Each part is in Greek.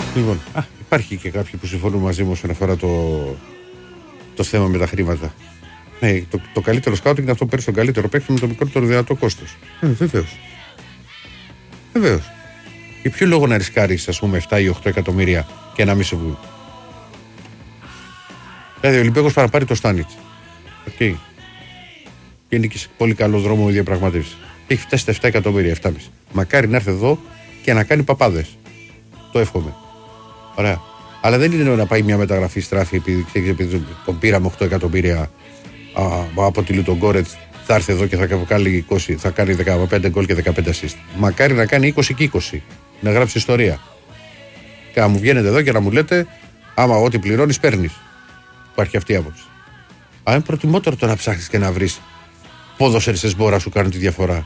Λοιπόν, υπάρχει και κάποιοι που συμφωνούν μαζί μου όσον αφορά το θέμα με τα χρήματα. Το καλύτερο σκάουτινγκ είναι αυτό που παίρνει τον καλύτερο παίκτη με το μικρότερο δυνατό κόστος. Βεβαίως. Βεβαίως. Για ποιο λόγο να ρισκάρεις, ας πούμε, 7 ή 8 εκατομμύρια και να μην σε βγουν. Δηλαδή, ο Ολυμπιακός παραπάρει το Στάνιτς. Okay. Και είναι και σε πολύ καλό δρόμο η διαπραγματεύση. Έχει φτάσει στα 7 εκατομμύρια, 7,5. Μακάρι να έρθει εδώ και να κάνει παπάδες. Το εύχομαι. Ωραία. Αλλά δεν είναι να πάει μια μεταγραφή στράφη επειδή τον πήραμε 8 εκατομμύρια από τη Λουτογκόρετς. Θα έρθει εδώ και θα κάνει 20, θα κάνει 15 γκολ και 15 assist. Μακάρι να κάνει 20 και 20. Να γράψει ιστορία. Και να μου βγαίνετε εδώ και να μου λέτε, άμα ό,τι πληρώνεις παίρνεις. Υπάρχει αυτή η άποψη. Αλλά είναι προτιμότερο το να ψάχνεις και να βρεις ποδοσφαιριστές μπορεί να σου κάνουν τη διαφορά.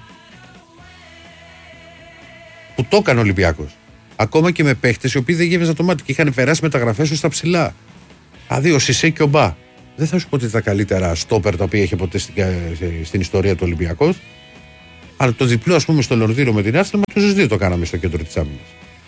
Που το έκανε ο Ολυμπιακός. Ακόμα και με παίχτες οι οποίοι δεν γεύγαζαν το μάτι και είχαν περάσει μεταγραφές τους στα ψηλά. Δηλαδή ο Σισέ και ο Μπα. Δεν θα σου πω ότι τα καλύτερα στόπερ τα οποία είχε ποτέ στην ιστορία του Ολυμπιακός. Αλλά το διπλό, ας πούμε, στο Λονδίνο με την Άρσεναλ, μα τους δύο το κάναμε στο κέντρο της άμυνας.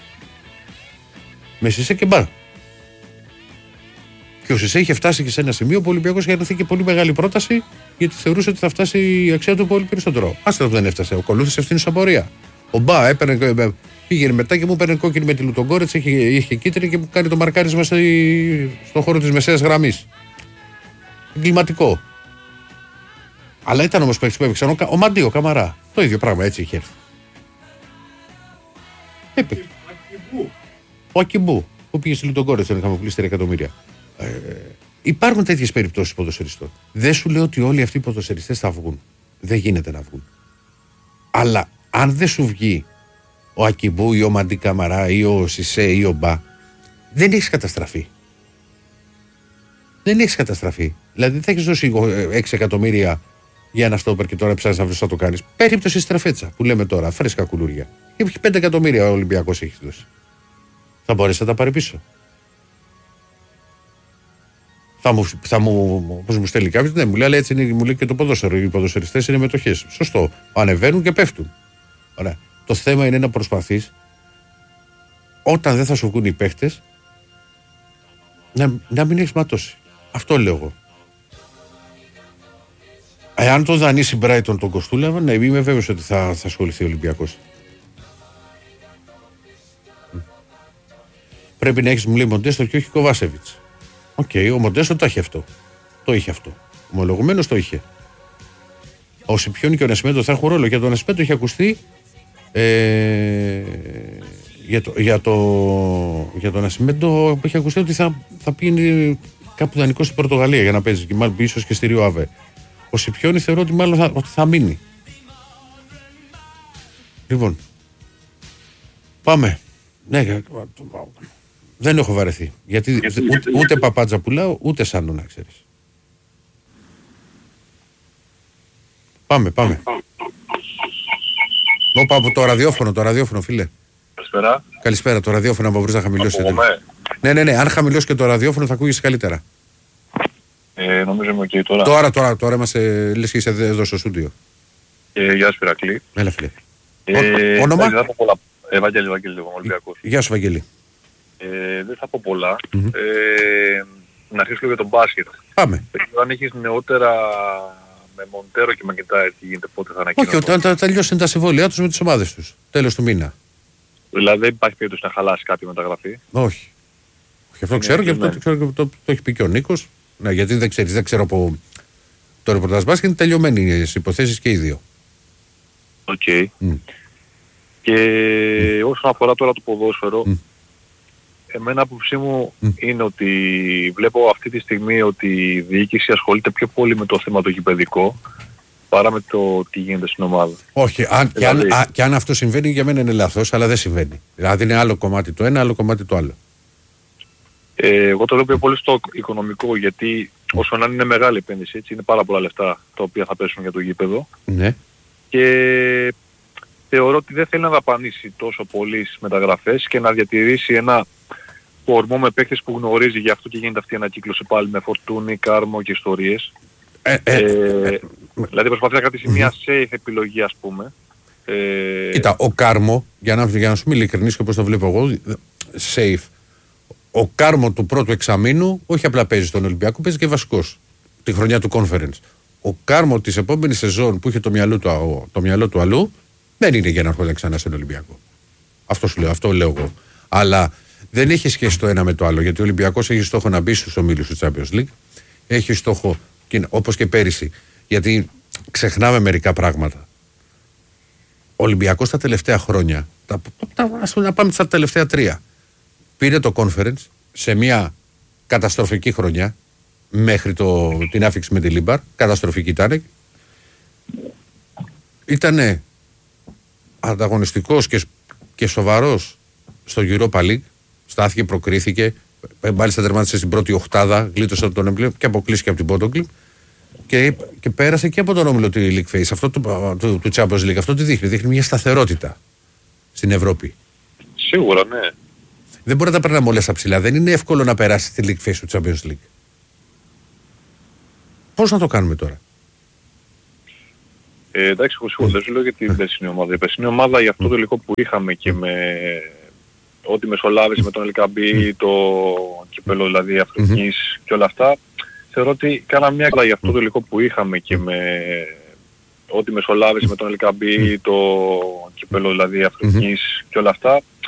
Με Σισέ και Μπα. Και ο Σισέ είχε φτάσει και σε ένα σημείο που ο Ολυμπιακός είχε δοθεί και πολύ μεγάλη πρόταση, γιατί θεωρούσε ότι θα φτάσει η αξία του πολύ περισσότερο. Άστα που δεν έφτασε. Ακολούθησε ευθύνη στην πορεία. Ο Μπα πήγαινε μετά και μου παίρνει κόκκινη με τη Λουτογκόρετς, είχε κίτρινη και μου κάνει το μαρκάρισμα στον χώρο της μεσαίας γραμμής. Εγκληματικό. Αλλά ήταν όμως παίκτης που έπαιξαν ο Μαντίο, Καμαρά. Το ίδιο πράγμα, έτσι είχε έρθει. Έπαιξε. Ο Ακιμπού, που πήγε στη Λουτογκόρετς, δεν είχαμε πουλήσει 3 εκατομμύρια. Υπάρχουν τέτοιες περιπτώσεις ποδοσφαιριστών. Δεν σου λέω ότι όλοι αυτοί οι ποδοσφαιριστές θα βγουν. Δεν γίνεται να βγουν. Αλλά αν δεν σου βγει ο Ακιμπού ή ο Μαντί Καμαρά ή ο Σισέ ή ο Μπα, δεν έχεις καταστραφεί. Δεν έχεις καταστραφεί. Δηλαδή δεν θα έχεις δώσει 6 εκατομμύρια για ένα στόπερ και τώρα ψάχνεις να βρεις να το κάνεις. Περίπτωση Στρεφέτσα που λέμε τώρα, φρέσκα κουλούρια. Έχει 5 εκατομμύρια ο Ολυμπιακός έχει δώσει. Θα μπορέσει να τα πάρει πίσω. Όπως μου στέλνει κάποιος, ναι, μου λέει, αλλά έτσι είναι, μου λέει και το ποδόσφαιρο. Οι ποδοσφαιριστές είναι μετοχές. Σωστό. Ανεβαίνουν και πέφτουν. Ωραία. Το θέμα είναι να προσπαθείς όταν δεν θα σου βγουν οι παίχτες να μην έχεις ματώσει. Αυτό λέω εγώ. Εάν το δανείσει Μπράιτον τον Κοστούλαβα, ναι, είμαι βέβαιος ότι θα ασχοληθεί ο Ολυμπιακός. Πρέπει να έχεις, μου λέει, Μοντέστο και όχι Κοβάσεβιτς. Οκ, ο Μοντέστο το έχει αυτό. Το είχε αυτό. Ομολογουμένως το είχε. Ο Σιπιόνι και ο Νασιμέντο θα έχουν ρόλο. Για τον Νασιμέντο έχει ακουστεί για τον Νασιμέντο έχει ακουστεί ότι θα πήγαινε κάπου δανεικό στην Πορτογαλία για να παίζει και μάλλον ίσως και στη Ρίο Αβέ. Ο Σιπιόνι θεωρώ ότι μάλλον ότι θα μείνει. Λοιπόν, πάμε. Ναι, δεν έχω βαρεθεί. Γιατί ούτε παπάτζα πουλάω, ούτε σάνο να ξέρεις. Πάμε. Όπα από το ραδιόφωνο, φίλε. Καλησπέρα, το ραδιόφωνο, αν μπορείς να χαμηλώσεις. Ναι, αν χαμηλώσεις και το ραδιόφωνο θα ακούγεσαι καλύτερα. Νομίζω είμαι οκ τώρα. Τώρα είμαστε, λες και είσαι εδώ στο στούντιο. Γεια σου, Ηρακλή. Έλα, φίλε. Όνομα? Ευαγγέλη, Ολυμπιακός. Γεια σου, Βαγγέλη. Δεν θα πω πολλά. Να αρχίσω για τον μπάσκετ. Πάμε. Αν έχεις νεότερα με Μοντέρο και Μακεντάιρ, τι γίνεται, πότε θα ανακοινώσουν? Όχι, όταν τελειώσουν τα συμβόλαιά τους με τις ομάδες τους. Τέλος του μήνα. Δηλαδή δεν υπάρχει περίπτωση να χαλάσει κάποια μεταγραφή? Όχι. Αυτό ξέρω και αυτό το έχει πει και ο Νίκος. Ναι, γιατί δεν ξέρω από το ρεπορτάζ μπάσκετ, είναι τελειωμένοι οι υποθέσεις και οι δύο. Οκ. Και όσον αφορά τώρα το ποδόσφαιρο, εμένα άποψή μου είναι ότι βλέπω αυτή τη στιγμή ότι η διοίκηση ασχολείται πιο πολύ με το θέμα το γηπεδικό παρά με το τι γίνεται στην ομάδα. Όχι, και αν αυτό συμβαίνει για μένα είναι λάθος, αλλά δεν συμβαίνει. Δηλαδή είναι άλλο κομμάτι το ένα, άλλο κομμάτι το άλλο. Εγώ το λέω πιο πολύ στο οικονομικό, γιατί όσο να είναι μεγάλη επένδυση, έτσι, είναι πάρα πολλά λεφτά τα οποία θα πέσουν για το γήπεδο. Ναι. Και θεωρώ ότι δεν θέλει να δαπανίσει τόσο πολύ στις μεταγραφές και να διατηρήσει ένα κορμό με παίκτες που γνωρίζει, γι' αυτό και γίνεται αυτή η ανακύκλωση πάλι με Φορτούνη, Κάρμο και ιστορίες. Δηλαδή προσπαθεί να κρατήσει μια safe επιλογή, ας πούμε. Κοίτα, ο Κάρμο, για να σου είμαι ειλικρινής και όπως το βλέπω εγώ, safe. ο Κάρμο του πρώτου εξαμήνου όχι απλά παίζει στον Ολυμπιακό, παίζει και βασικός τη χρονιά του Conference. Ο Κάρμο της επόμενης σεζόν που είχε το μυαλό του αλλού δεν είναι για να έρχονται ξανά στον Ολυμπιακό. Αυτό λέω εγώ. Αλλά δεν έχει σχέση το ένα με το άλλο, γιατί ο Ολυμπιακός έχει στόχο να μπει στους ομίλους του Champions League. Έχει στόχο, όπως και πέρυσι, γιατί ξεχνάμε μερικά πράγματα. Ο Ολυμπιακός τα τελευταία χρόνια, να πάμε στα τελευταία 3, πήρε το Conference σε μια καταστροφική χρονιά μέχρι την άφηξη με τη Λίμπαρ. Καταστροφική ήτανε ανταγωνιστικός και σοβαρός στο Europa League. Στάθηκε, προκρίθηκε, μάλιστα τερμάτισε στην πρώτη οκτάδα, γλίτωσε τον Εμπλέον και αποκλείστηκε από την Πότογκλιπ και πέρασε και από τον όμιλο του League Phase, αυτό του Champions League. Αυτό τι δείχνει? Δείχνει μια σταθερότητα στην Ευρώπη. Σίγουρα, ναι. Δεν μπορεί να τα περνάμε όλα στα ψηλά. Δεν είναι εύκολο να περάσει στη League Phase του Champions League. Πώς να το κάνουμε τώρα? Εντάξει, εγώ σίγουρα δεν σου λέω για την περσινή ομάδα. Η περσινή ομάδα για αυτό το υλικό που είχαμε και με ό,τι μεσολάβησε με τον LKB, το κύπελλο δηλαδή Αφρικής και όλα αυτά, θεωρώ ότι κάναμε μια καλά για αυτό το υλικό που είχαμε και με ό,τι μεσολάβησε με τον LKB, το κύπελλο δηλαδή Αφρικής και όλα αυτά,